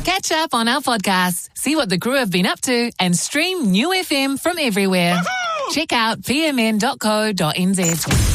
Catch up on our podcasts, see what the crew have been up to, and stream New FM from everywhere. Check out pmn.co.nz.